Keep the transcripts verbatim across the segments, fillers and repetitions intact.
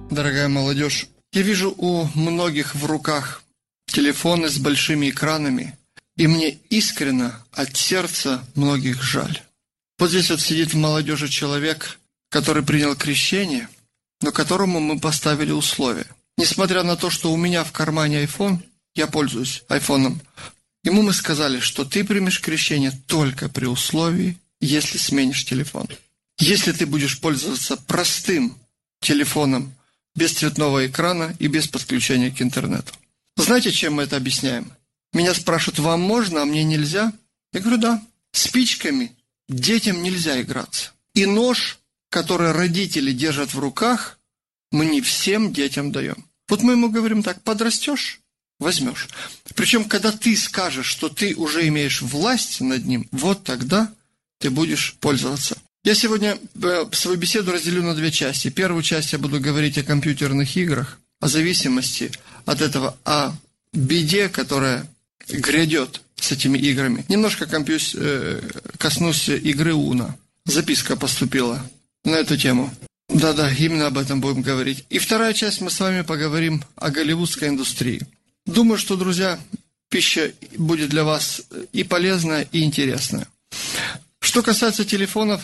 Дорогая молодежь, я вижу у многих в руках телефоны с большими экранами, и мне искренне от сердца многих жаль. Вот здесь вот сидит в молодежи человек, который принял крещение, но которому мы поставили условия. Несмотря на то, что у меня в кармане iPhone, я пользуюсь айфоном, ему мы сказали, что ты примешь крещение только при условии, если сменишь телефон. Если ты будешь пользоваться простым телефоном, без цветного экрана и без подключения к интернету. Знаете, чем мы это объясняем? Меня спрашивают, вам можно, а мне нельзя? Я говорю, да. Спичками детям нельзя играться. И нож, который родители держат в руках, мы не всем детям даем. Вот мы ему говорим так, подрастешь, возьмешь. Причем, когда ты скажешь, что ты уже имеешь власть над ним, вот тогда ты будешь пользоваться. Я сегодня свою беседу разделю на две части. Первую часть я буду говорить о компьютерных играх, о зависимости от этого, о беде, которая грядет с этими играми. Немножко компьюс... коснусь игры Уно. Записка поступила на эту тему. Да-да, именно об этом будем говорить. И вторая часть мы с вами поговорим о голливудской индустрии. Думаю, что, друзья, пища будет для вас и полезная, и интересная. Что касается телефонов,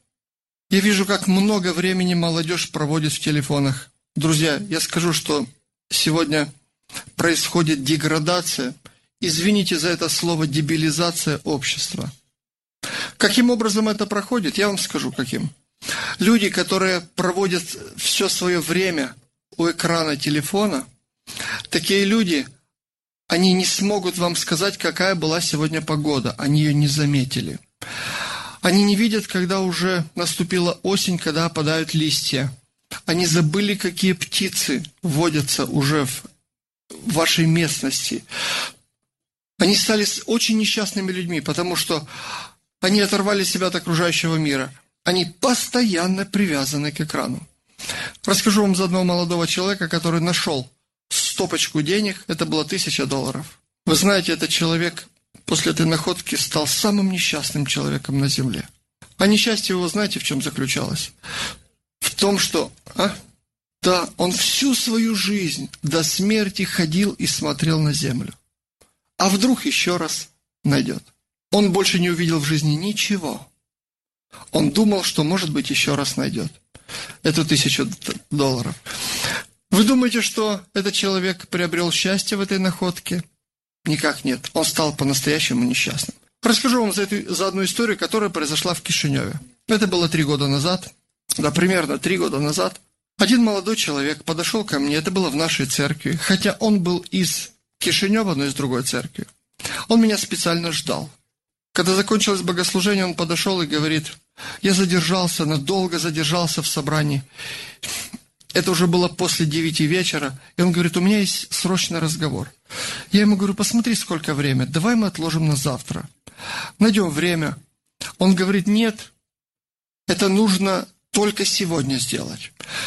я вижу, как много времени молодежь проводит в телефонах. Друзья, я скажу, что сегодня происходит деградация, извините за это слово, дебилизация общества. Каким образом это проходит? Я вам скажу, каким. Люди, которые проводят все свое время у экрана телефона, такие люди, они не смогут вам сказать, какая была сегодня погода, они ее не заметили. Они не видят, когда уже наступила осень, когда опадают листья. Они забыли, какие птицы водятся уже в вашей местности. Они стали очень несчастными людьми, потому что они оторвали себя от окружающего мира. Они постоянно привязаны к экрану. Расскажу вам за одного молодого человека, который нашел стопочку денег, это было тысяча долларов. Вы знаете, этот человек после этой находки стал самым несчастным человеком на земле. А несчастье его, знаете, в чем заключалось? В том, что, а? Да, он всю свою жизнь до смерти ходил и смотрел на землю. А вдруг еще раз найдет? Он больше не увидел в жизни ничего. Он думал, что, может быть, еще раз найдет эту тысячу долларов. Вы думаете, что этот человек приобрел счастье в этой находке? Никак нет. Он стал по-настоящему несчастным. Расскажу вам за, эту, за одну историю, которая произошла в Кишиневе. Это было три года назад. Да, примерно три года назад. Один молодой человек подошел ко мне. Это было в нашей церкви. Хотя он был из Кишинева, но из другой церкви. Он меня специально ждал. Когда закончилось богослужение, он подошел и говорит, я задержался, надолго задержался в собрании. Это уже было после девяти вечера. И он говорит, у меня есть срочный разговор. Я ему говорю, посмотри, сколько время. Давай мы отложим на завтра. Найдем время. Он говорит, нет, это нужно только сегодня сделать.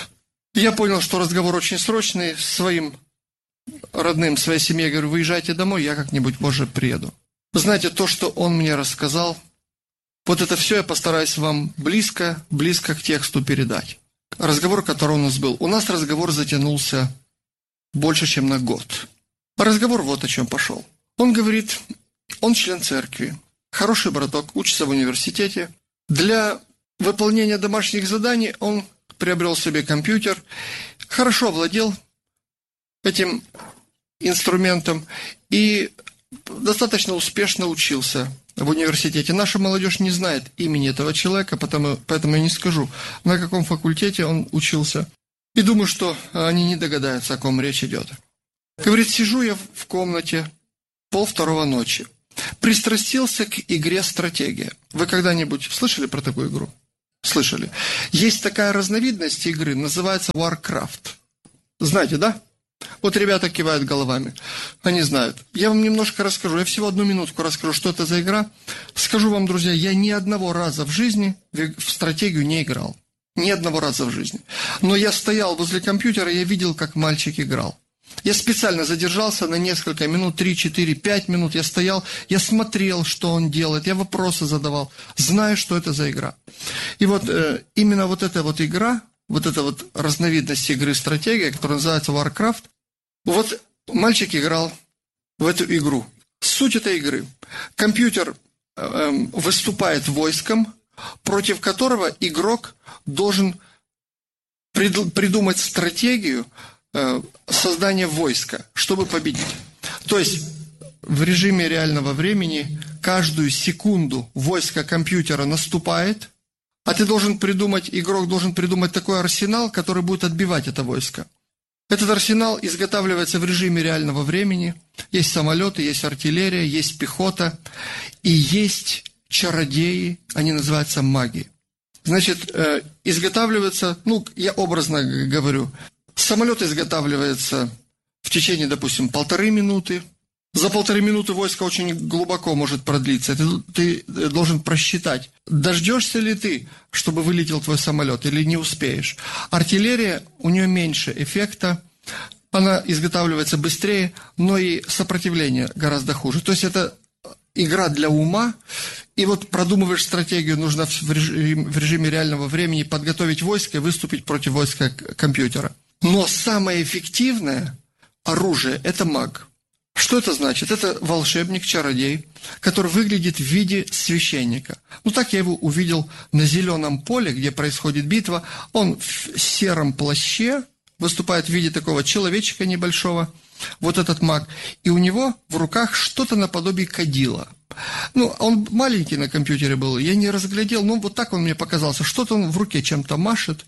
Я понял, что разговор очень срочный. Своим родным, своей семье говорю, выезжайте домой, я как-нибудь позже приеду. Вы знаете, то, что он мне рассказал, вот это все я постараюсь вам близко, близко к тексту передать. Разговор, который у нас был. У нас разговор затянулся больше, чем на год. Разговор вот о чем пошел. Он говорит, он член церкви, хороший браток, учится в университете. Для выполнения домашних заданий он приобрел себе компьютер, хорошо владел этим инструментом и достаточно успешно учился в университете. Наша молодежь не знает имени этого человека, потому, поэтому я не скажу, на каком факультете он учился. И думаю, что они не догадаются, о ком речь идет. Говорит, сижу я в комнате полвторого ночи. Пристрастился к игре «Стратегия». Вы когда-нибудь слышали про такую игру? Слышали. Есть такая разновидность игры, называется Warcraft. Знаете, да? Вот ребята кивают головами. Они знают. Я вам немножко расскажу. Я всего одну минутку расскажу, что это за игра. Скажу вам, друзья, я ни одного раза в жизни в стратегию не играл. Ни одного раза в жизни. Но я стоял возле компьютера, и я видел, как мальчик играл. Я специально задержался на несколько минут, три, четыре, пять минут. Я стоял, я смотрел, что он делает, я вопросы задавал, зная, что это за игра. И вот э, именно вот эта вот игра вот эта вот разновидность игры стратегия, которая называется Warcraft. Вот мальчик играл в эту игру. Суть этой игры. Компьютер э, выступает войском, против которого игрок должен прид, придумать стратегию э, создания войска, чтобы победить. То есть в режиме реального времени каждую секунду войско компьютера наступает, а ты должен придумать, игрок должен придумать такой арсенал, который будет отбивать это войско. Этот арсенал изготавливается в режиме реального времени. Есть самолеты, есть артиллерия, есть пехота и есть чародеи, они называются маги. Значит, э, изготавливается, ну, я образно говорю, самолет изготавливается в течение, допустим, полторы минуты. За полторы минуты войско очень глубоко может продлиться. Ты, ты должен просчитать, дождешься ли ты, чтобы вылетел твой самолет, или не успеешь. Артиллерия, у нее меньше эффекта, она изготавливается быстрее, но и сопротивление гораздо хуже. То есть это игра для ума, и вот продумываешь стратегию, нужно в режиме, в режиме реального времени подготовить войско и выступить против войска компьютера. Но самое эффективное оружие – это маг. Что это значит? Это волшебник, чародей, который выглядит в виде священника. Ну, так я его увидел на зеленом поле, где происходит битва. Он в сером плаще выступает в виде такого человечка небольшого, вот этот маг. И у него в руках что-то наподобие кадила. Ну, он маленький на компьютере был, я не разглядел, но вот так он мне показался. Что-то он в руке чем-то машет.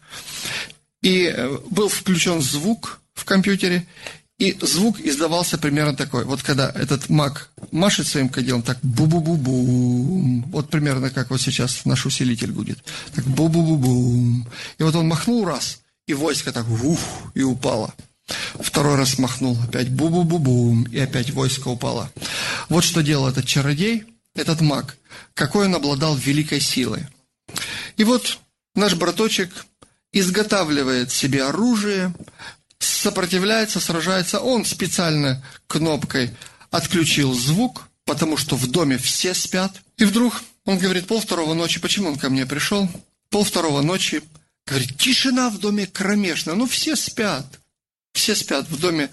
И был включен звук в компьютере. И звук издавался примерно такой. Вот когда этот маг машет своим кадилом, так бу-бу-бу-бум. Вот примерно как вот сейчас наш усилитель гудит. Так бу-бу-бу-бум. И вот он махнул раз, и войско так ух, и упало. Второй раз махнул, опять бу-бу-бу-бум, и опять войско упало. Вот что делал этот чародей, этот маг. Какой он обладал великой силой. И вот наш браточек изготавливает себе оружие, сопротивляется, сражается. Он специально кнопкой отключил звук, потому что в доме все спят. И вдруг он говорит, полвторого ночи, почему он ко мне пришел? Полвторого ночи, говорит, тишина в доме кромешная, ну все спят. Все спят, в доме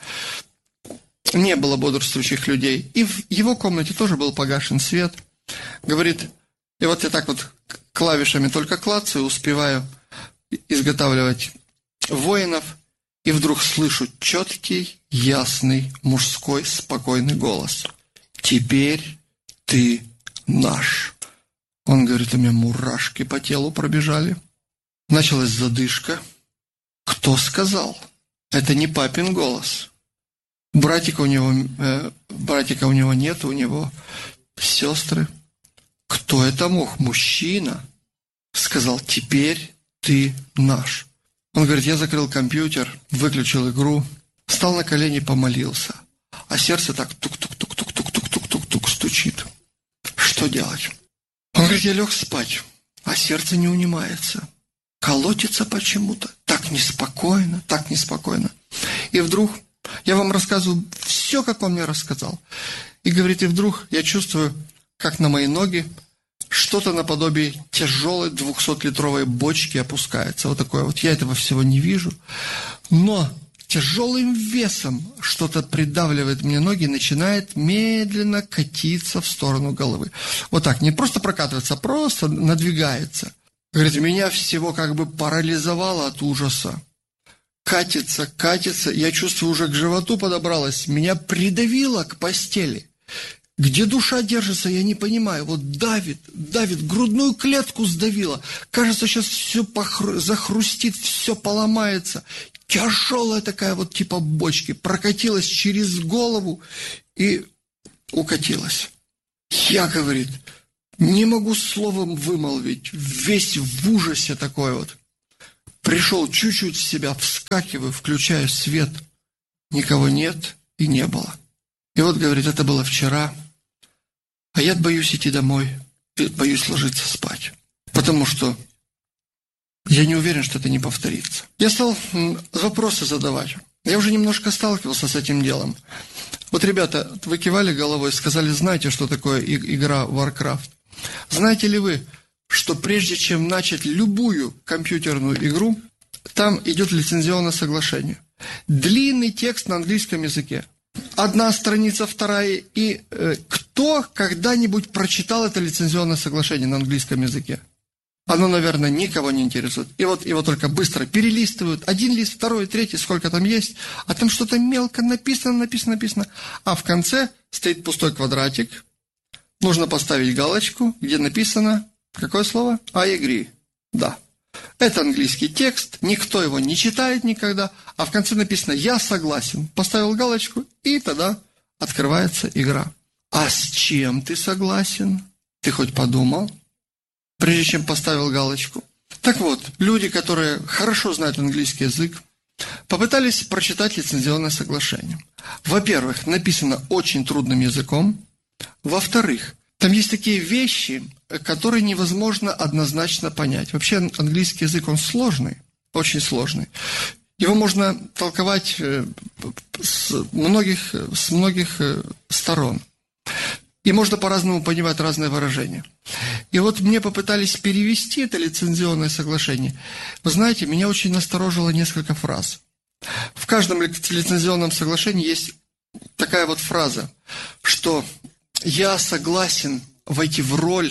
не было бодрствующих людей. И в его комнате тоже был погашен свет. Говорит, и вот я так вот клавишами только клацаю, успеваю изготавливать воинов. И вдруг слышу четкий, ясный, мужской, спокойный голос. «Теперь ты наш». Он говорит, у меня мурашки по телу пробежали. Началась задышка. Кто сказал? Это не папин голос. Братика у него, э, братика у него нет, у него сестры. Кто это мог? Мужчина. Сказал, теперь ты наш. Он говорит, я закрыл компьютер, выключил игру, встал на колени, помолился. А сердце так тук-тук-тук-тук-тук-тук-тук-тук стучит. Что делать? Он говорит, я лег спать, а сердце не унимается. Колотится почему-то. Так неспокойно, так неспокойно. И вдруг, я вам рассказываю все, как он мне рассказал. И говорит, и вдруг я чувствую, как на мои ноги что-то наподобие тяжелой двухсотлитровой бочки опускается. Вот такое вот. Я этого всего не вижу. Но тяжелым весом что-то придавливает мне ноги и начинает медленно катиться в сторону головы. Вот так. Не просто прокатывается, а просто надвигается. Говорит, меня всего как бы парализовало от ужаса. Катится, катится. Я чувствую, уже к животу подобралась. Меня придавило к постели. Где душа держится, я не понимаю. Вот давит, давит, грудную клетку сдавило. Кажется, сейчас все похру... захрустит, все поломается. Тяжелая такая вот типа бочки. Прокатилась через голову и укатилась. Я, говорит, не могу словом вымолвить. Весь в ужасе такой вот. Пришел чуть-чуть в себя, вскакиваю, включаю свет. Никого нет и не было. И вот, говорит, это было вчера. А я боюсь идти домой, боюсь ложиться спать, потому что я не уверен, что это не повторится. Я стал вопросы задавать. Я уже немножко сталкивался с этим делом. Вот, ребята, вы кивали головой, сказали, знаете, что такое игра Warcraft? Знаете ли вы, что прежде чем начать любую компьютерную игру, там идет лицензионное соглашение. Длинный текст на английском языке. Одна страница, вторая. И э, кто когда-нибудь прочитал это лицензионное соглашение на английском языке? Оно, наверное, никого не интересует. И вот его только быстро перелистывают. Один лист, второй, третий, сколько там есть. А там что-то мелко написано, написано, написано. А в конце стоит пустой квадратик. Нужно поставить галочку, где написано, какое слово? I agree. Да. Это английский текст, никто его не читает никогда. А в конце написано «Я согласен». Поставил галочку, и тогда открывается игра. А с чем ты согласен? Ты хоть подумал? Прежде чем поставил галочку. Так вот, люди, которые хорошо знают английский язык, попытались прочитать лицензионное соглашение. Во-первых, написано очень трудным языком. Во-вторых, там есть такие вещи, которые невозможно однозначно понять. Вообще английский язык, он сложный, очень сложный. Его можно толковать с многих, с многих сторон. И можно по-разному понимать разные выражения. И вот мне попытались перевести это лицензионное соглашение. Вы знаете, меня очень насторожило несколько фраз. В каждом лицензионном соглашении есть такая вот фраза, что я согласен войти в роль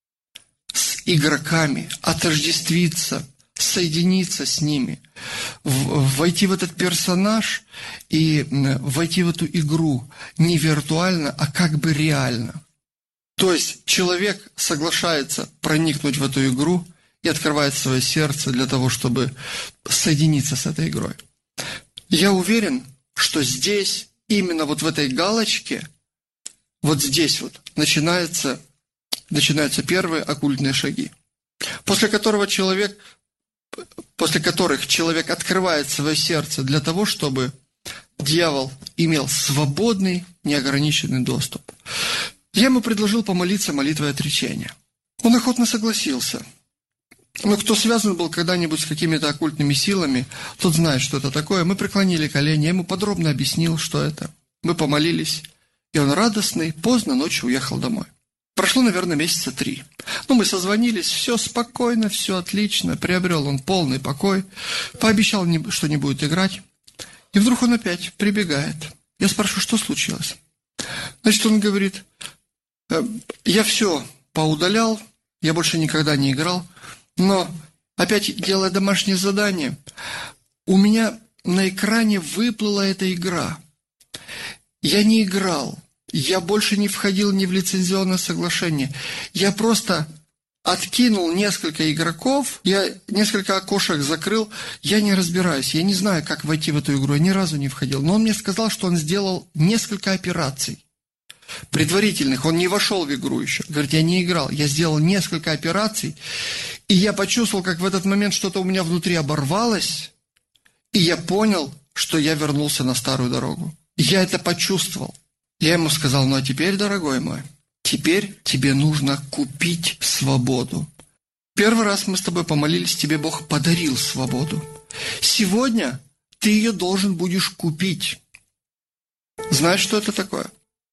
с игроками, отождествиться, соединиться с ними, войти в этот персонаж и войти в эту игру не виртуально, а как бы реально. То есть человек соглашается проникнуть в эту игру и открывает свое сердце для того, чтобы соединиться с этой игрой. Я уверен, что здесь, именно вот в этой галочке, вот здесь вот начинаются, начинаются первые оккультные шаги, после которого человек, после которых человек открывает свое сердце для того, чтобы дьявол имел свободный, неограниченный доступ. Я ему предложил помолиться молитвой отречения. Он охотно согласился. Но кто связан был когда-нибудь с какими-то оккультными силами, тот знает, что это такое. Мы преклонили колени, я ему подробно объяснил, что это. Мы помолились, и он радостный, поздно ночью уехал домой. Прошло, наверное, месяца три. Ну, мы созвонились, все спокойно, все отлично. Приобрел он полный покой, пообещал, что не будет играть. И вдруг он опять прибегает. Я спрашиваю, что случилось? Значит, он говорит, я все поудалял, я больше никогда не играл, но опять, делая домашнее задание, у меня на экране выплыла эта игра. Я не играл, я больше не входил ни в лицензионное соглашение. Я просто откинул несколько игроков, я несколько окошек закрыл, я не разбираюсь, я не знаю, как войти в эту игру, я ни разу не входил. Но он мне сказал, что он сделал несколько операций предварительных, он не вошел в игру еще. Говорит, я не играл, я сделал несколько операций, и я почувствовал, как в этот момент что-то у меня внутри оборвалось, и я понял, что я вернулся на старую дорогу. Я это почувствовал. Я ему сказал, ну а теперь, дорогой мой, теперь тебе нужно купить свободу. Первый раз мы с тобой помолились, тебе Бог подарил свободу. Сегодня ты ее должен будешь купить. Знаешь, что это такое?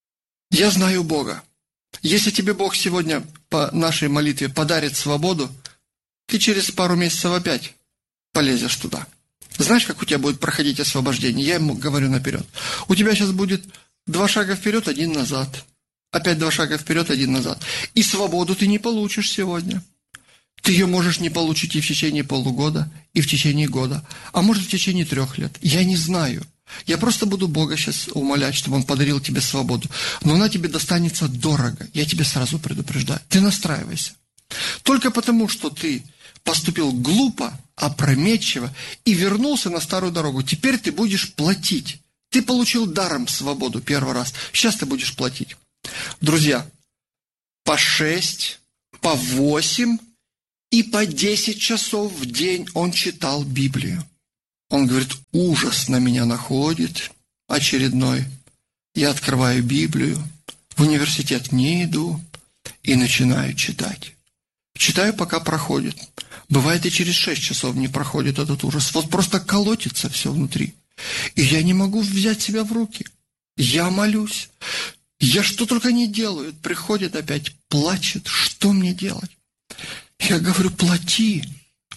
Я знаю Бога. Если тебе Бог сегодня по нашей молитве подарит свободу, ты через пару месяцев опять полезешь туда. Знаешь, как у тебя будет проходить освобождение? Я ему говорю наперед. У тебя сейчас будет два шага вперед, один назад. Опять два шага вперед, один назад. И свободу ты не получишь сегодня. Ты ее можешь не получить и в течение полугода, и в течение года, а может в течение трех лет. Я не знаю. Я просто буду Бога сейчас умолять, чтобы Он подарил тебе свободу. Но она тебе достанется дорого. Я тебе сразу предупреждаю. Ты настраивайся. Только потому, что ты поступил глупо, опрометчиво и вернулся на старую дорогу. Теперь ты будешь платить. Ты получил даром свободу первый раз. Сейчас ты будешь платить. Друзья, по шесть, по восемь и по десять часов в день он читал Библию. Он говорит, ужас на меня находит очередной. Я открываю Библию, в университет не иду и начинаю читать. Читаю, пока проходит. Бывает, и через шесть часов не проходит этот ужас. Вот просто колотится все внутри. И я не могу взять себя в руки. Я молюсь. Я что только не делаю. Приходит опять, плачет. Что мне делать? Я говорю, плати.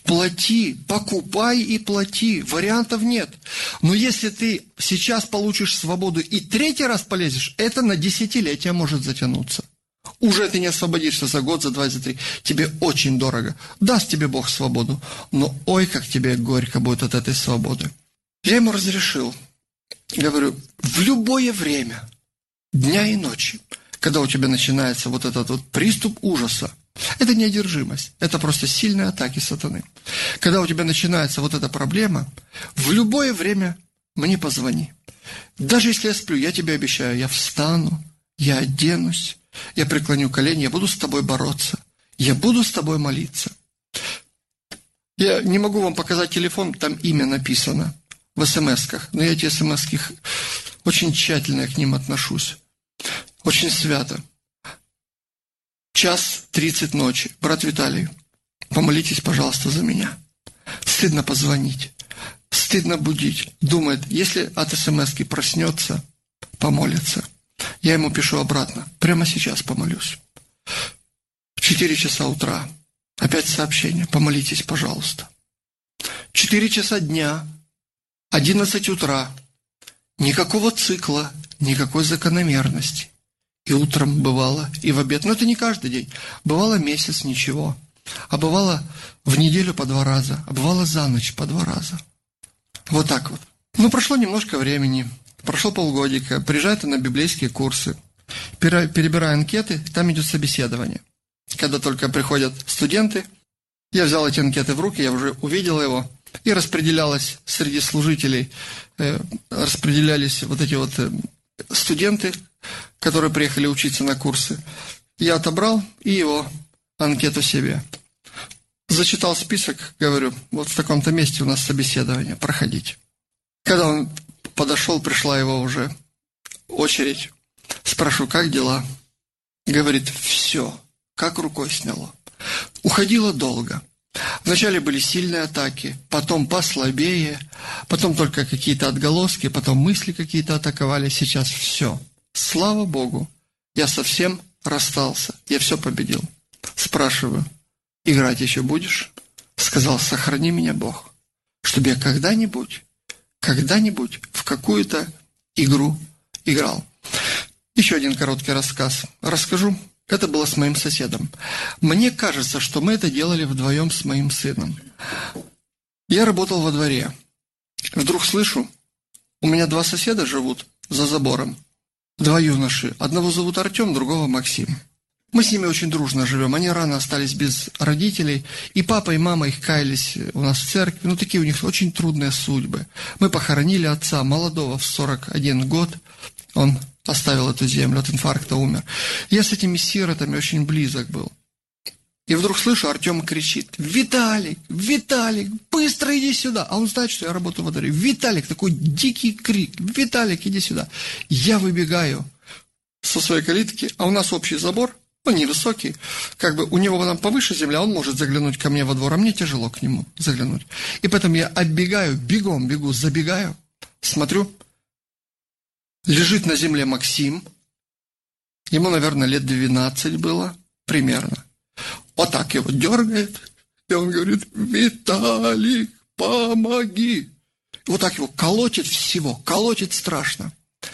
Плати, покупай и плати. Вариантов нет. Но если ты сейчас получишь свободу и третий раз полезешь, это на десятилетия может затянуться. Уже ты не освободишься за год, за два, за три. Тебе очень дорого. Даст тебе Бог свободу, но ой, как тебе горько будет от этой свободы. Я ему разрешил. Говорю, в любое время, дня и ночи, когда у тебя начинается вот этот вот приступ ужаса, это не одержимость, это просто сильные атаки сатаны. Когда у тебя начинается вот эта проблема, в любое время мне позвони. Даже если я сплю, я тебе обещаю, я встану, я оденусь, я преклоню колени, я буду с тобой бороться, я буду с тобой молиться. Я не могу вам показать телефон, там имя написано в эс-эм-эсках, но я эти эс-эм-эски очень тщательно я к ним отношусь, очень свято. Час тридцать ночи. Брат Виталий, помолитесь, пожалуйста, за меня. Стыдно позвонить, стыдно будить. Думает, если от эс-эм-эски проснется, помолится. Я ему пишу обратно. Прямо сейчас помолюсь. В четыре часа утра. Опять сообщение. Помолитесь, пожалуйста. четыре часа дня. одиннадцать утра. Никакого цикла, никакой закономерности. И утром бывало, и в обед. Но это не каждый день. Бывало месяц, ничего. А бывало в неделю по два раза. А бывало за ночь по два раза. Вот так вот. Ну, прошло немножко времени. Прошло полгодика. Приезжает на библейские курсы. Перебираю анкеты. Там идет собеседование. Когда только приходят студенты, я взял эти анкеты в руки, я уже увидел его. И распределялось среди служителей, э, распределялись вот эти вот э, студенты, которые приехали учиться на курсы. Я отобрал и его анкету себе. Зачитал список, говорю, вот в таком-то месте у нас собеседование, проходите. Когда он подошел, пришла его уже очередь. Спрашиваю, как дела? Говорит, все, как рукой сняло. Уходило долго. Вначале были сильные атаки, потом послабее, потом только какие-то отголоски, потом мысли какие-то атаковали, сейчас все. Слава Богу, я совсем расстался, я все победил. Спрашиваю, играть еще будешь? Сказал, сохрани меня Бог, чтобы я когда-нибудь, когда-нибудь в какую-то игру играл. Еще один короткий рассказ. Расскажу. Это было с моим соседом. Мне кажется, что мы это делали вдвоем с моим сыном. Я работал во дворе. Вдруг слышу, у меня два соседа живут за забором. Два юноши. Одного зовут Артем, другого Максим. Мы с ними очень дружно живем. Они рано остались без родителей. И папа, и мама их каялись у нас в церкви. Ну, такие у них очень трудные судьбы. Мы похоронили отца, молодого, в сорок один год. Он оставил эту землю, от инфаркта умер. Я с этими сиротами очень близок был. И вдруг слышу, Артем кричит, «Виталик, Виталик, быстро иди сюда!» А он знает, что я работаю во дворе. «Виталик!» Такой дикий крик. «Виталик, иди сюда!» Я выбегаю со своей калитки, а у нас общий забор, он невысокий, как бы у него там повыше земля, он может заглянуть ко мне во двор, а мне тяжело к нему заглянуть. И поэтому я оббегаю, бегом бегу, забегаю, смотрю, лежит на земле Максим, ему, наверное, лет двенадцать было, примерно. Вот так его дергает, и он говорит, «Виталик, помоги!» Вот так его колотит всего, колотит страшно.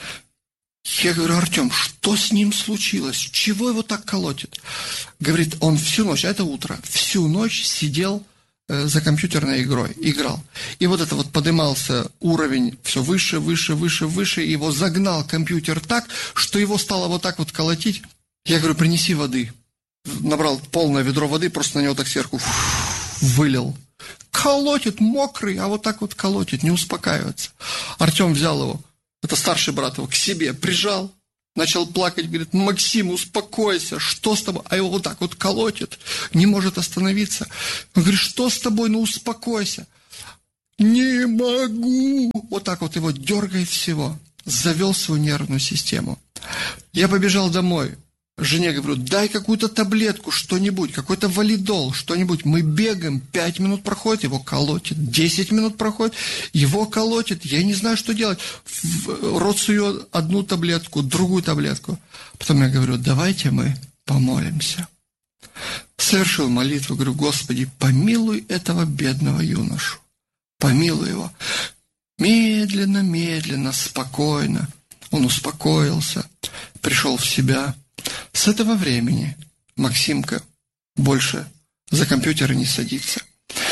Я говорю, Артем, что с ним случилось? Чего его так колотит? Говорит, он всю ночь, а это утро, всю ночь сидел за компьютерной игрой, играл. И вот это вот поднимался уровень все выше, выше, выше, выше, и его загнал компьютер так, что его стало вот так вот колотить. Я говорю, принеси воды. Набрал полное ведро воды, просто на него так сверху вылил. Колотит, мокрый, а вот так вот колотит, не успокаивается. Артем взял его, это старший брат его, к себе прижал. Начал плакать, говорит, Максим, успокойся, что с тобой? А его вот так вот колотит, не может остановиться. Он говорит, что с тобой, ну успокойся. Не могу. Вот так вот его дергает всего. Завел свою нервную систему. Я побежал домой. Жене говорю, дай какую-то таблетку, что-нибудь, какой-то валидол, что-нибудь. Мы бегаем, пять минут проходит, его колотит, десять минут проходит, его колотит, я не знаю, что делать. В рот сую одну таблетку, другую таблетку. Потом я говорю, давайте мы помолимся. совершил молитву, говорю: Господи, помилуй этого бедного юношу, помилуй его. Медленно, медленно, спокойно он успокоился, пришел в себя. С этого времени Максимка больше за компьютер не садится.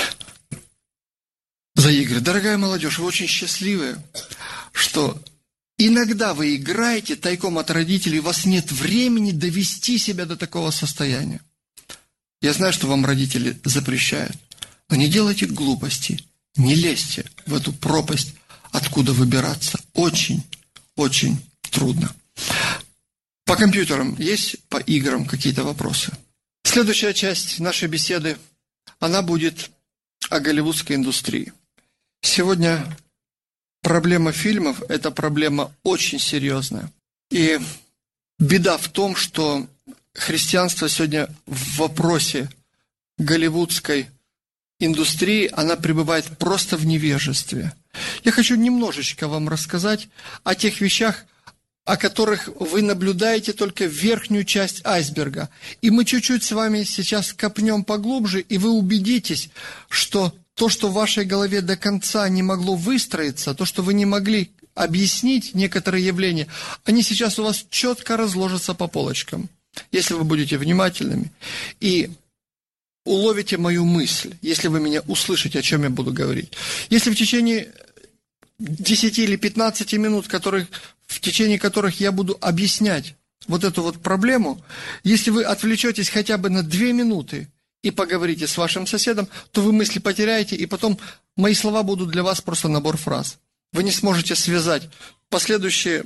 За игры. Дорогая молодежь, вы очень счастливые, что иногда вы играете тайком от родителей, у вас нет времени довести себя до такого состояния. Я знаю, что вам родители запрещают, но не делайте глупости, не лезьте в эту пропасть, откуда выбираться. Очень, очень трудно. По компьютерам есть, по играм какие-то вопросы? Следующая часть нашей беседы, она будет о голливудской индустрии. Сегодня проблема фильмов – это проблема очень серьезная. И беда в том, что христианство сегодня в вопросе голливудской индустрии, она пребывает просто в невежестве. Я хочу немножечко вам рассказать о тех вещах, о которых вы наблюдаете только верхнюю часть айсберга. И мы чуть-чуть с вами сейчас копнем поглубже, и вы убедитесь, что то, что в вашей голове до конца не могло выстроиться, то, что вы не могли объяснить некоторые явления, они сейчас у вас четко разложатся по полочкам, если вы будете внимательными и уловите мою мысль, если вы меня услышите, о чем я буду говорить. Если в течение десяти или пятнадцати минут, которых, в течение которых я буду объяснять вот эту вот проблему, если вы отвлечетесь хотя бы на две минуты и поговорите с вашим соседом, то вы мысли потеряете, и потом мои слова будут для вас просто набор фраз. Вы не сможете связать последующее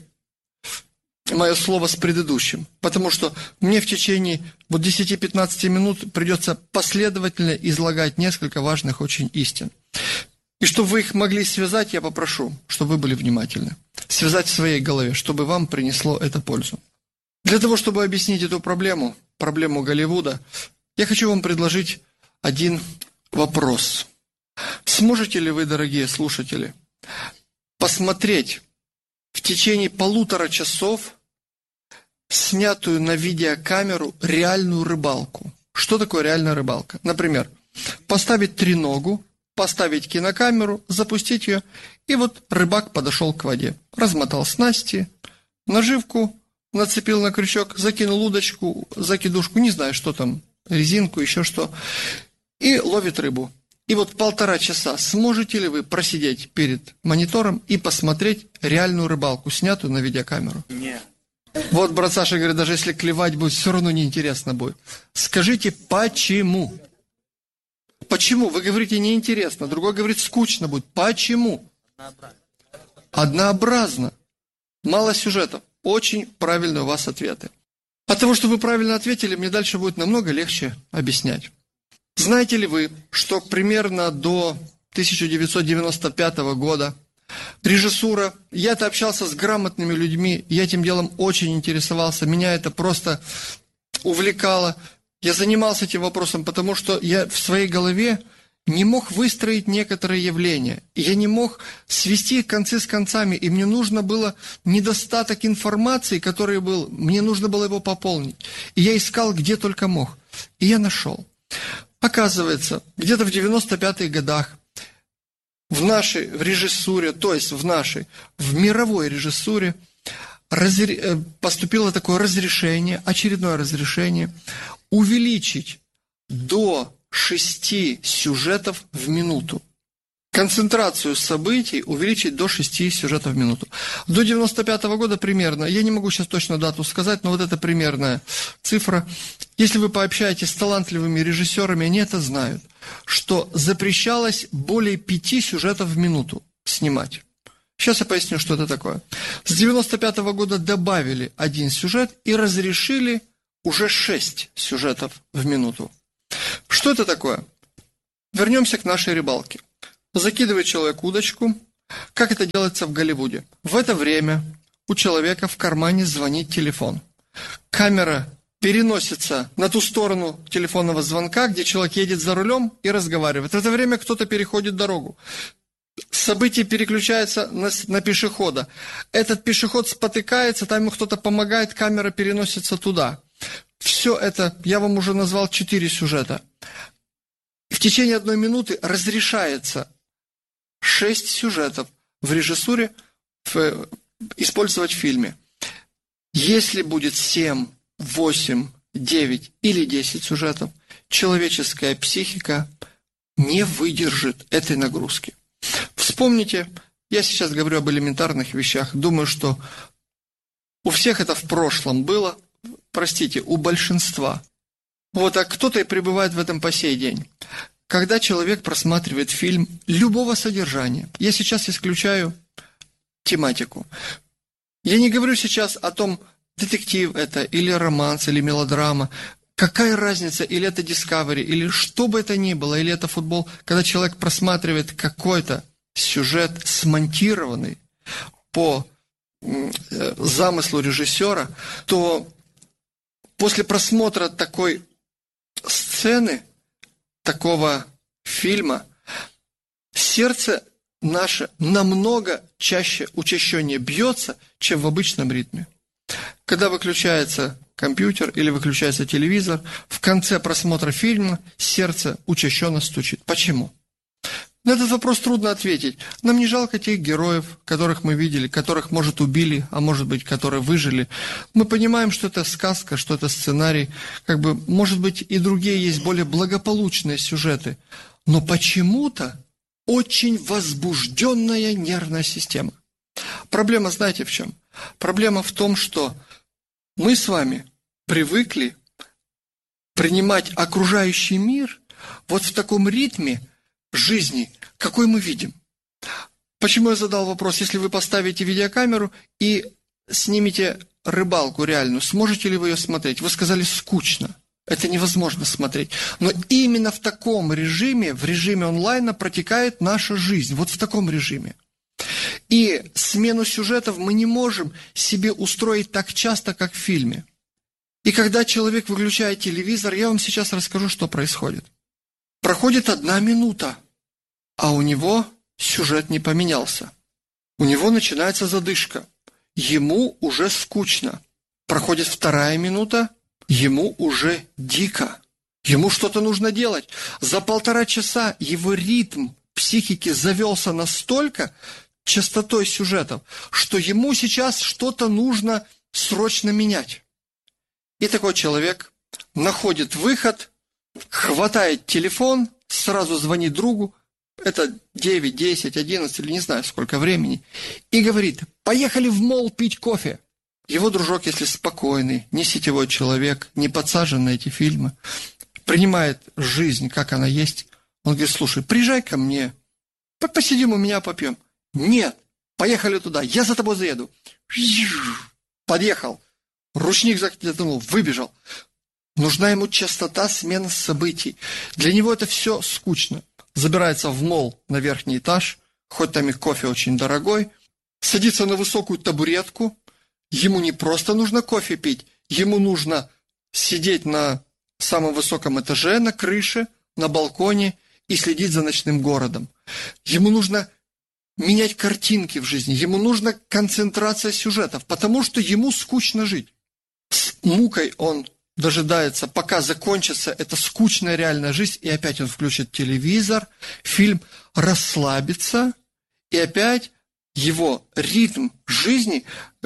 мое слово с предыдущим, потому что мне в течение вот десяти-пятнадцати минут придется последовательно излагать несколько важных очень истин. И чтобы вы их могли связать, я попрошу, чтобы вы были внимательны. Связать в своей голове, чтобы вам принесло это пользу. Для того, чтобы объяснить эту проблему, проблему Голливуда, я хочу вам предложить один вопрос. Сможете ли вы, дорогие слушатели, посмотреть в течение полутора часов снятую на видеокамеру реальную рыбалку? Что такое реальная рыбалка? Например, поставить треногу, поставить кинокамеру, запустить ее, и вот рыбак подошел к воде, размотал снасти, наживку нацепил на крючок, закинул удочку, закидушку, не знаю, что там, резинку, еще что, и ловит рыбу. И вот полтора часа сможете ли вы просидеть перед монитором и посмотреть реальную рыбалку, снятую на видеокамеру? Нет. Вот брат Саша говорит, даже если клевать будет, все равно неинтересно будет. Скажите, почему? Почему? Вы говорите неинтересно, другой говорит скучно будет. Почему? Однообразно. Однообразно. Мало сюжетов. Очень правильные у вас ответы. От того, что вы правильно ответили, мне дальше будет намного легче объяснять. Знаете ли вы, что примерно до тысяча девятьсот девяносто пятого года режиссура, я-то общался с грамотными людьми, я этим делом очень интересовался, меня это просто увлекало. Я занимался этим вопросом, потому что я в своей голове не мог выстроить некоторые явления. Я не мог свести концы с концами, и мне нужно было недостаток информации, который был, мне нужно было его пополнить. И я искал, где только мог. И я нашел. Оказывается, где-то в девяносто пятых годах в нашей в режиссуре, то есть в нашей, в мировой режиссуре, разре, поступило такое разрешение, очередное разрешение, увеличить до шести сюжетов в минуту. Концентрацию событий увеличить до шести сюжетов в минуту. До девяносто пятого года примерно, я не могу сейчас точно дату сказать, но вот это примерная цифра. Если вы пообщаетесь с талантливыми режиссерами, они это знают, что запрещалось более пяти сюжетов в минуту снимать. Сейчас я поясню, что это такое. С девяносто пятого года добавили один сюжет и разрешили уже шесть сюжетов в минуту. Что это такое? Вернемся к нашей рыбалке. Закидывает человек удочку. Как это делается в Голливуде? В это время у человека в кармане звонит телефон. Камера переносится на ту сторону телефонного звонка, где человек едет за рулем и разговаривает. В это время кто-то переходит дорогу. Событие переключается на, на пешехода. Этот пешеход спотыкается, там ему кто-то помогает, камера переносится туда. все это, я вам уже назвал четыре сюжета. В течение одной минуты разрешается шесть сюжетов в режиссуре в, использовать в фильме. Если будет семь, восемь, девять или десять сюжетов, человеческая психика не выдержит этой нагрузки. Вспомните, я сейчас говорю об элементарных вещах, думаю, что у всех это в прошлом было, простите, у большинства. Вот, а кто-то и пребывает в этом по сей день. Когда человек просматривает фильм любого содержания, я сейчас исключаю тематику. Я не говорю сейчас о том, детектив это, или романс, или мелодрама. Какая разница, или это Discovery, или что бы это ни было, или это футбол. Когда человек просматривает какой-то сюжет, смонтированный по замыслу режиссера, то после просмотра такой сцены, такого фильма, сердце наше намного чаще, учащеннее бьется, чем в обычном ритме. Когда выключается компьютер или выключается телевизор, в конце просмотра фильма сердце учащенно стучит. Почему? На этот вопрос трудно ответить. Нам не жалко тех героев, которых мы видели, которых, может, убили, а может быть, которые выжили. Мы понимаем, что это сказка, что это сценарий. Как бы, может быть, и другие есть более благополучные сюжеты. Но почему-то очень возбужденная нервная система. Проблема, знаете, в чем? Проблема в том, что мы с вами привыкли принимать окружающий мир вот в таком ритме жизни, какой мы видим. Почему я задал вопрос? Если вы поставите видеокамеру и снимете рыбалку реальную, сможете ли вы ее смотреть? Вы сказали, скучно. Это невозможно смотреть. Но именно в таком режиме, в режиме онлайна протекает наша жизнь. Вот в таком режиме. И смену сюжетов мы не можем себе устроить так часто, как в фильме. И когда человек выключает телевизор, я вам сейчас расскажу, что происходит. Проходит одна минута, а у него сюжет не поменялся. У него начинается задышка. Ему уже скучно. Проходит вторая минута, ему уже дико. Ему что-то нужно делать. За полтора часа его ритм психики завелся настолько частотой сюжетов, что ему сейчас что-то нужно срочно менять. И такой человек находит выход, хватает телефон, сразу звонит другу, это девять, десять, одиннадцать или не знаю сколько времени, и говорит: поехали в молл пить кофе. Его дружок, если спокойный, не сетевой человек, не подсажен на эти фильмы, принимает жизнь, как она есть, он говорит: слушай, приезжай ко мне, посидим у меня, попьем. Нет, поехали туда, я за тобой заеду. Подъехал, ручник затянул, выбежал. Нужна ему частота смены событий. Для него это все скучно. Забирается в молл на верхний этаж, хоть там и кофе очень дорогой, садится на высокую табуретку. Ему не просто нужно кофе пить, ему нужно сидеть на самом высоком этаже, на крыше, на балконе и следить за ночным городом. Ему нужно менять картинки в жизни, ему нужна концентрация сюжетов, потому что ему скучно жить. С мукой он дожидается, пока закончится эта скучная реальная жизнь, и опять он включит телевизор, фильм, расслабится, и опять его ритм жизни,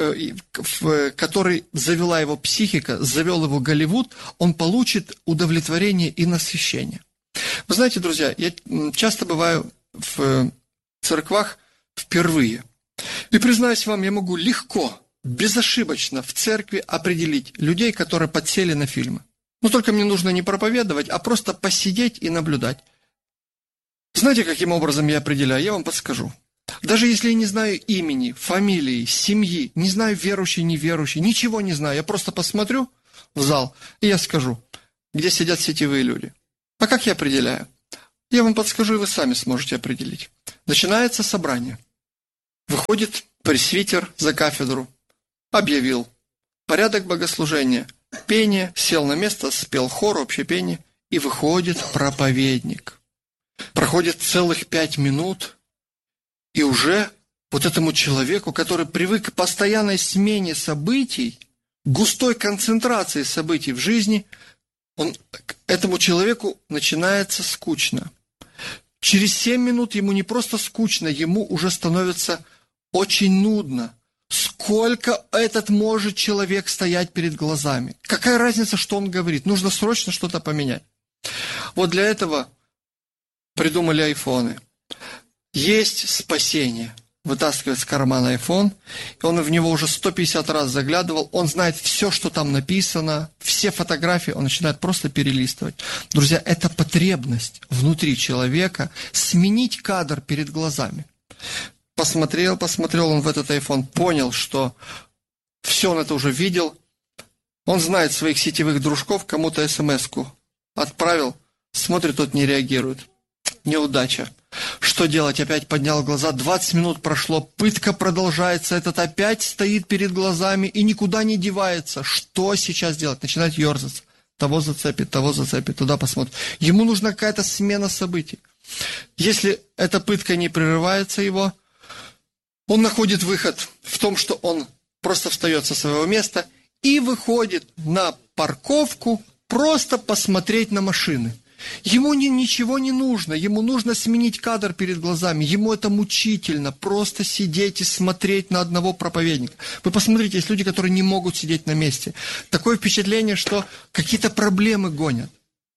который завела его психика, завел его Голливуд, он получит удовлетворение и насыщение. Вы знаете, друзья, я часто бываю в церквах впервые. И, признаюсь вам, я могу легко, безошибочно в церкви определить людей, которые подсели на фильмы. Но только мне нужно не проповедовать, а просто посидеть и наблюдать. Знаете, каким образом я определяю? Я вам подскажу. Даже если я не знаю имени, фамилии, семьи, не знаю верующий, неверующий, ничего не знаю, я просто посмотрю в зал, и я скажу, где сидят сетевые люди. А как я определяю? Я вам подскажу, и вы сами сможете определить. Начинается собрание. Выходит пресвитер за кафедру, объявил порядок богослужения, пение, сел на место, спел хор, общее пение, и выходит проповедник. Проходит целых пять минут, и уже вот этому человеку, который привык к постоянной смене событий, густой концентрации событий в жизни, он, этому человеку начинается скучно. Через семь минут ему не просто скучно, ему уже становится очень нудно. Сколько этот может человек стоять перед глазами? Какая разница, что он говорит? Нужно срочно что-то поменять. Вот для этого придумали айфоны. Есть спасение. Вытаскивает с кармана айфон, и он в него уже сто пятьдесят раз заглядывал, он знает все, что там написано, все фотографии, он начинает просто перелистывать. Друзья, это потребность внутри человека сменить кадр перед глазами. Посмотрел, посмотрел он в этот айфон, понял, что все он это уже видел, он знает своих сетевых дружков, кому-то смс-ку отправил, смотрит, тот не реагирует. Неудача. Что делать? Опять поднял глаза, двадцать минут прошло, пытка продолжается, этот опять стоит перед глазами и никуда не девается. Что сейчас делать? Начинает ерзаться. Того зацепит, того зацепит, туда посмотрит. Ему нужна какая-то смена событий. Если эта пытка не прерывается его, он находит выход в том, что он просто встает со своего места и выходит на парковку просто посмотреть на машины. Ему ни, ничего не нужно, ему нужно сменить кадр перед глазами, ему это мучительно, просто сидеть и смотреть на одного проповедника. Вы посмотрите, есть люди, которые не могут сидеть на месте. Такое впечатление, что какие-то проблемы гонят.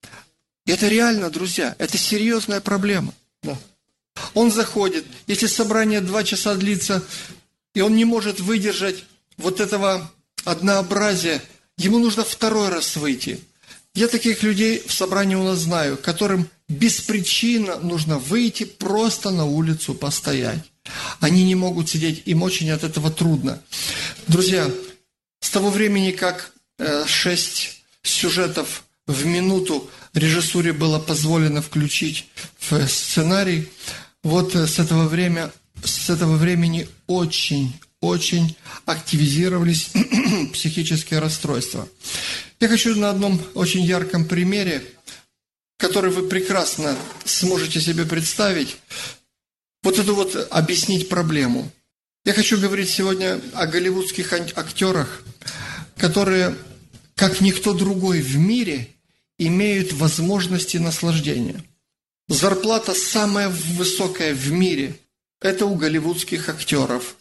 И это реально, друзья, это серьезная проблема. Да. Он заходит, если собрание два часа длится, и он не может выдержать вот этого однообразия, ему нужно второй раз выйти. Я таких людей в собрании у нас знаю, которым без причины нужно выйти просто на улицу постоять. Они не могут сидеть, им очень от этого трудно. Друзья, с того времени, как э, шесть сюжетов в минуту режиссуре было позволено включить в сценарий, вот с этого, время, с этого времени очень, очень активизировались психические расстройства. Я хочу на одном очень ярком примере, который вы прекрасно сможете себе представить, вот эту вот объяснить проблему. Я хочу говорить сегодня о голливудских актерах, которые, как никто другой в мире, имеют возможности наслаждения. Зарплата самая высокая в мире – это у голливудских актеров.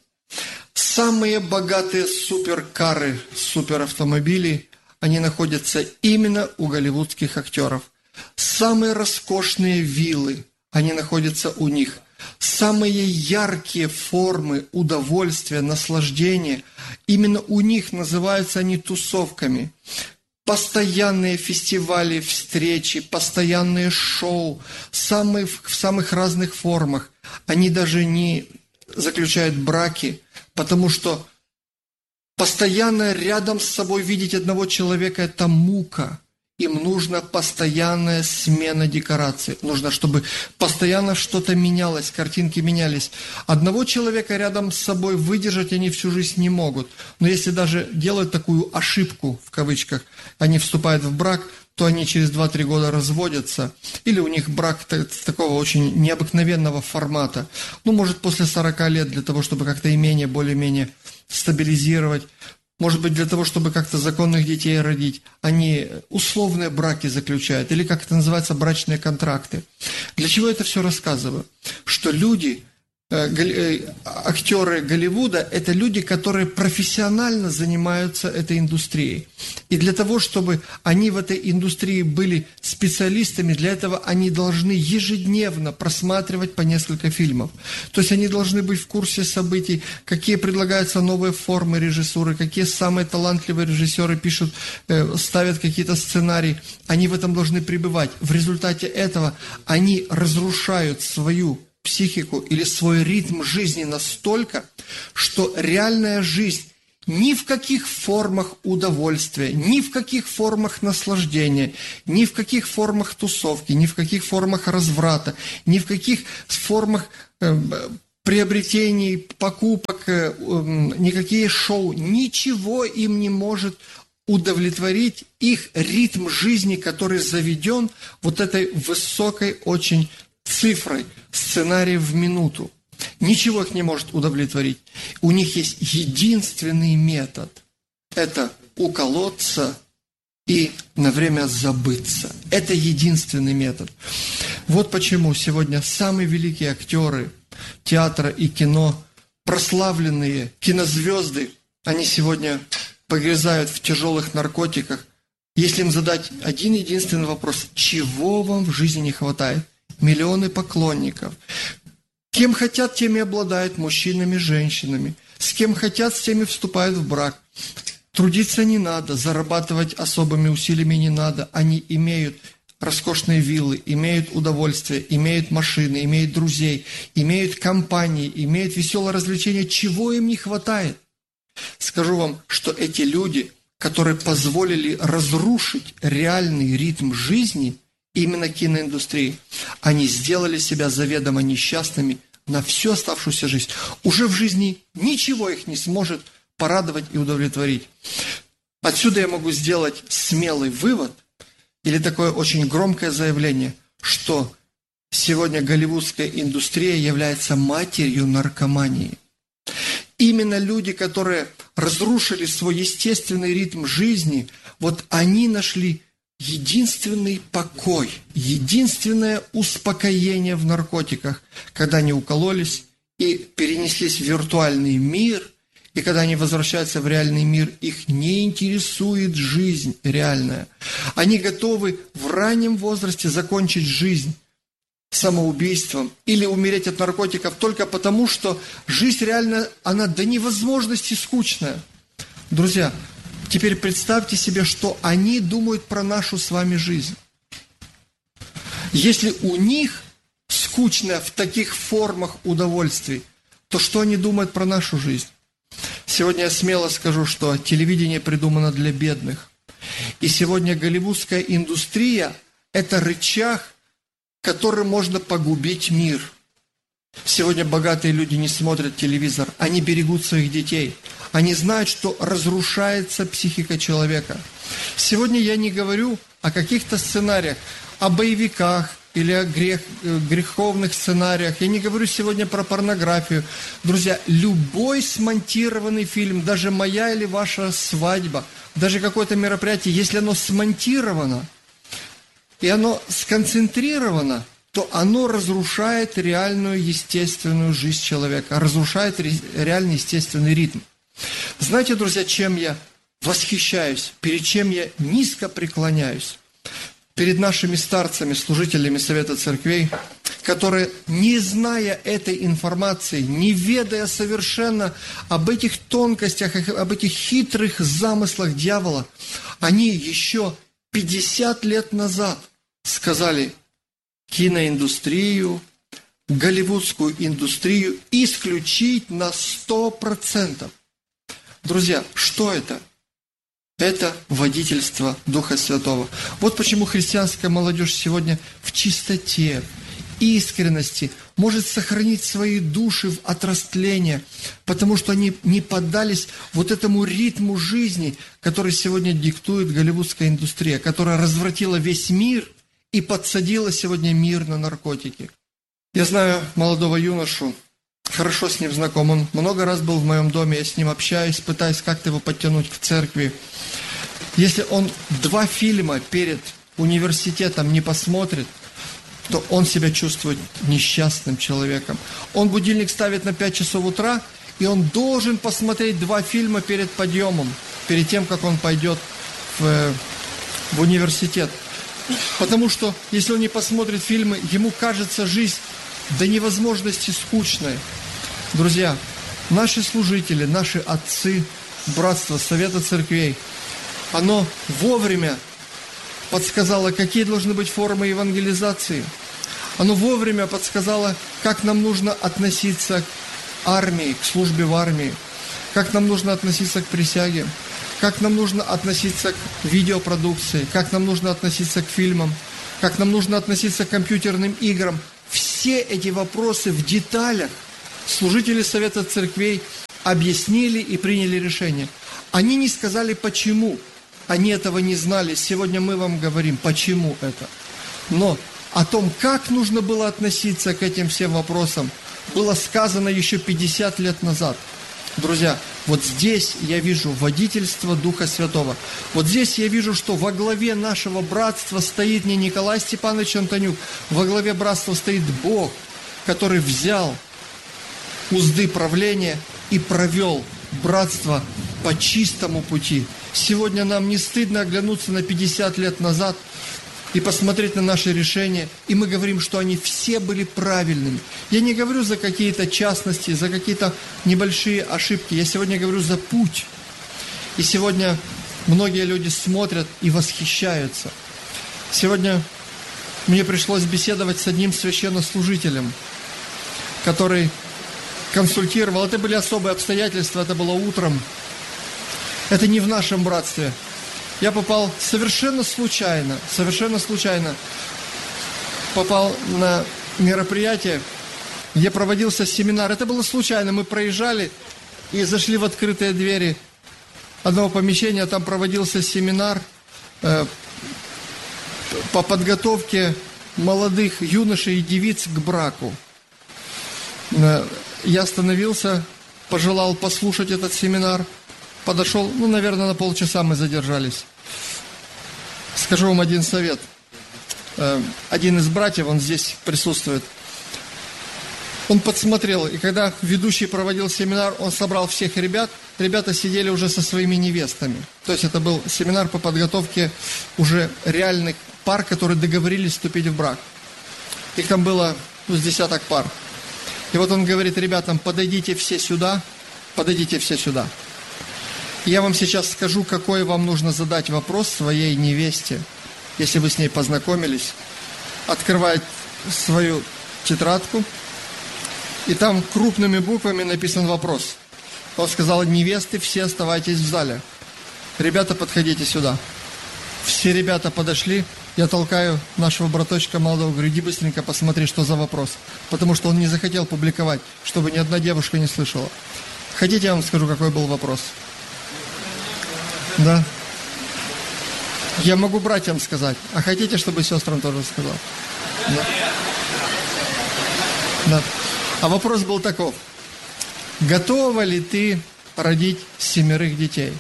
Самые богатые суперкары, суперавтомобили – они находятся именно у голливудских актеров. Самые роскошные виллы, они находятся у них. Самые яркие формы удовольствия, наслаждения, именно у них называются они тусовками. Постоянные фестивали, встречи, постоянные шоу, самые, в самых разных формах. Они даже не заключают браки, потому что постоянно рядом с собой видеть одного человека – это мука. Им нужна постоянная смена декораций. Нужно, чтобы постоянно что-то менялось, картинки менялись. Одного человека рядом с собой выдержать они всю жизнь не могут. Но если даже делают такую ошибку, в кавычках, они вступают в брак, то они через два-три года разводятся. Или у них брак такого очень необыкновенного формата. Ну, может, после сорока лет, для того, чтобы как-то имение более-менее стабилизировать, может быть, для того, чтобы как-то законных детей родить, они условные браки заключают, или как это называется, брачные контракты. Для чего это все рассказываю? Что люди, э, э, актеры Голливуда, это люди, которые профессионально занимаются этой индустрией. И для того, чтобы они в этой индустрии были специалистами, для этого они должны ежедневно просматривать по несколько фильмов. То есть они должны быть в курсе событий, какие предлагаются новые формы режиссуры, какие самые талантливые режиссеры пишут, э, ставят какие-то сценарии. Они в этом должны пребывать. В результате этого они разрушают свою психику или свой ритм жизни настолько, что реальная жизнь ни в каких формах удовольствия, ни в каких формах наслаждения, ни в каких формах тусовки, ни в каких формах разврата, ни в каких формах э, приобретений, покупок, э, э, никакие шоу, ничего им не может удовлетворить их ритм жизни, который заведен вот этой высокой очень цифрой, сценарий в минуту. Ничего их не может удовлетворить. У них есть единственный метод. Это уколоться и на время забыться. Это единственный метод. Вот почему сегодня самые великие актеры театра и кино, прославленные кинозвезды, они сегодня погрязают в тяжелых наркотиках. Если им задать один единственный вопрос: чего вам в жизни не хватает? Миллионы поклонников. Кем хотят, тем и обладают, мужчинами, женщинами. С кем хотят, с теми вступают в брак. Трудиться не надо, зарабатывать особыми усилиями не надо. Они имеют роскошные виллы, имеют удовольствие, имеют машины, имеют друзей, имеют компании, имеют веселое развлечение. Чего им не хватает? Скажу вам, что эти люди, которые позволили разрушить реальный ритм жизни, именно киноиндустрии, они сделали себя заведомо несчастными на всю оставшуюся жизнь. Уже в жизни ничего их не сможет порадовать и удовлетворить. Отсюда я могу сделать смелый вывод или такое очень громкое заявление, что сегодня голливудская индустрия является матерью наркомании. Именно люди, которые разрушили свой естественный ритм жизни, вот они нашли единственный покой, единственное успокоение в наркотиках, когда они укололись и перенеслись в виртуальный мир, и когда они возвращаются в реальный мир, их не интересует жизнь реальная. Они готовы в раннем возрасте закончить жизнь самоубийством или умереть от наркотиков только потому, что жизнь реально, она до невозможности скучная. Друзья, теперь представьте себе, что они думают про нашу с вами жизнь. Если у них скучно в таких формах удовольствий, то что они думают про нашу жизнь? Сегодня я смело скажу, что телевидение придумано для бедных. И сегодня голливудская индустрия – это рычаг, которым можно погубить мир. Сегодня богатые люди не смотрят телевизор, они берегут своих детей. Они знают, что разрушается психика человека. Сегодня я не говорю о каких-то сценариях, о боевиках или о грех, греховных сценариях. Я не говорю сегодня про порнографию. Друзья, любой смонтированный фильм, даже моя или ваша свадьба, даже какое-то мероприятие, если оно смонтировано, и оно сконцентрировано, то оно разрушает реальную естественную жизнь человека, разрушает реальный естественный ритм. Знаете, друзья, чем я восхищаюсь, перед чем я низко преклоняюсь? Перед нашими старцами, служителями Совета Церквей, которые, не зная этой информации, не ведая совершенно об этих тонкостях, об этих хитрых замыслах дьявола, они еще пятьдесят лет назад сказали: киноиндустрию, голливудскую индустрию исключить на сто процентов. Друзья, что это? Это водительство Духа Святого. Вот почему христианская молодежь сегодня в чистоте, искренности может сохранить свои души от растления, потому что они не поддались вот этому ритму жизни, который сегодня диктует голливудская индустрия, которая развратила весь мир и подсадила сегодня мир на наркотики. Я знаю молодого юношу, хорошо с ним знаком, он много раз был в моем доме, я с ним общаюсь, пытаюсь как-то его подтянуть к церкви. Если он два фильма перед университетом не посмотрит, то он себя чувствует несчастным человеком. Он будильник ставит на пять часов утра, и он должен посмотреть два фильма перед подъемом, перед тем, как он пойдет в, в университет. Потому что, если он не посмотрит фильмы, ему кажется жизнь до невозможности скучной. Друзья, наши служители, наши отцы, братство, Совета Церквей, оно вовремя подсказало, какие должны быть формы евангелизации. Оно вовремя подсказало, как нам нужно относиться к армии, к службе в армии, как нам нужно относиться к присяге, как нам нужно относиться к видеопродукции, как нам нужно относиться к фильмам, как нам нужно относиться к компьютерным играм. Все эти вопросы в деталях служители Совета Церквей объяснили и приняли решение. Они не сказали, почему. Они этого не знали. Сегодня мы вам говорим, почему это. Но о том, как нужно было относиться к этим всем вопросам, было сказано еще пятьдесят лет назад. Друзья, Вот здесь я вижу водительство Духа Святого. Вот здесь я вижу, что во главе нашего братства стоит не Николай Степанович Антонюк, во главе братства стоит Бог, который взял узды правления и провел братство по чистому пути. Сегодня нам не стыдно оглянуться на пятьдесят лет назад и посмотреть на наши решения, и мы говорим, что они все были правильными. Я не говорю за какие-то частности, за какие-то небольшие ошибки, я сегодня говорю за путь. И сегодня многие люди смотрят и восхищаются. Сегодня мне пришлось беседовать с одним священнослужителем, который консультировал. Это были особые обстоятельства, это было утром. Это не в нашем братстве. Я попал совершенно случайно, совершенно случайно попал на мероприятие, где проводился семинар. Это было случайно. Мы проезжали и зашли в открытые двери одного помещения. Там проводился семинар э, по подготовке молодых юношей и девиц к браку. Э, я остановился, пожелал послушать этот семинар. Подошел, ну, наверное, на полчаса мы задержались. Скажу вам один совет. Один из братьев, он здесь присутствует, он подсмотрел, и когда ведущий проводил семинар, он собрал всех ребят, ребята сидели уже со своими невестами. То есть это был семинар по подготовке уже реальных пар, которые договорились вступить в брак. Их там было, ну, с десяток пар. И вот он говорит ребятам: подойдите все сюда, подойдите все сюда. Я вам сейчас скажу, какой вам нужно задать вопрос своей невесте, если вы с ней познакомились. Открывает свою тетрадку, и там крупными буквами написан вопрос. Он сказал: невесты, все оставайтесь в зале. Ребята, подходите сюда. Все ребята подошли. Я толкаю нашего браточка молодого, говорю: иди быстренько посмотри, что за вопрос. Потому что он не захотел публиковать, чтобы ни одна девушка не слышала. Хотите, я вам скажу, какой был вопрос? Да. Я могу братьям сказать. А хотите, чтобы сестрам тоже сказал? Да. Да. А вопрос был таков: готова ли ты родить семерых детей?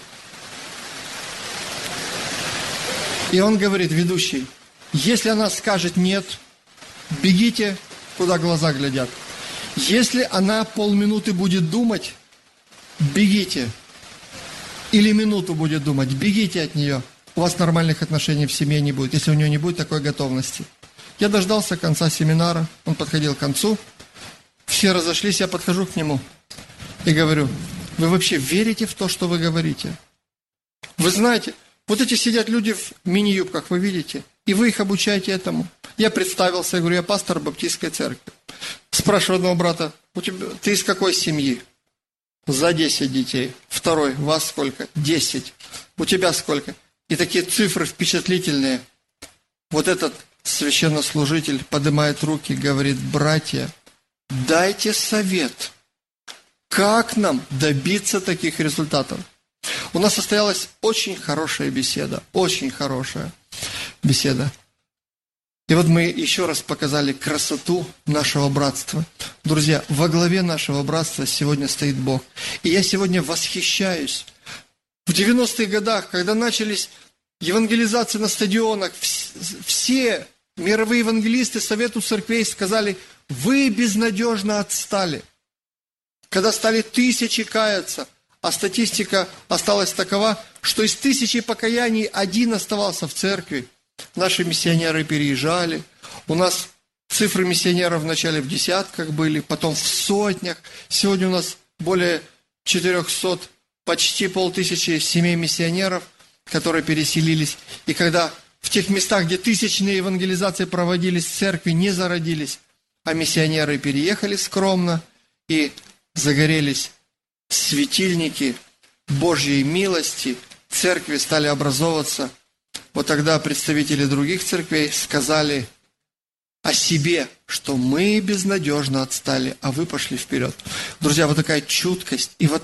И он говорит, ведущий: если она скажет нет, бегите, куда глаза глядят. Если она полминуты будет думать, бегите. Или минуту будет думать, бегите от нее. У вас нормальных отношений в семье не будет, если у нее не будет такой готовности. Я дождался конца семинара, он подходил к концу. Все разошлись, я подхожу к нему и говорю: вы вообще верите в то, что вы говорите? Вы знаете, вот эти сидят люди в мини-юбках, вы видите, и вы их обучаете этому. Я представился, я говорю: я пастор Баптистской церкви. Спрашиваю одного брата: у тебя, ты из какой семьи? За десять детей. Второй: вас сколько? Десять. У тебя сколько? И такие цифры впечатлительные. Вот этот священнослужитель поднимает руки, говорит: братья, дайте совет, как нам добиться таких результатов. У нас состоялась очень хорошая беседа, очень хорошая беседа. И вот мы еще раз показали красоту нашего братства. Друзья, во главе нашего братства сегодня стоит Бог. И я сегодня восхищаюсь. В девяностых годах, когда начались евангелизации на стадионах, все мировые евангелисты Совету церквей сказали: вы безнадежно отстали. Когда стали тысячи каяться, а статистика осталась такова, что из тысячи покаяний один оставался в церкви. Наши миссионеры переезжали. У нас цифры миссионеров вначале в десятках были, потом в сотнях. Сегодня у нас более четырехсот, почти полтысячи семей миссионеров, которые переселились. И когда в тех местах, где тысячные евангелизации проводились, церкви не зародились, а миссионеры переехали скромно, и загорелись светильники Божьей милости, церкви стали образовываться. Вот тогда представители других церквей сказали о себе, что мы безнадежно отстали, а вы пошли вперед. Друзья, вот такая чуткость и вот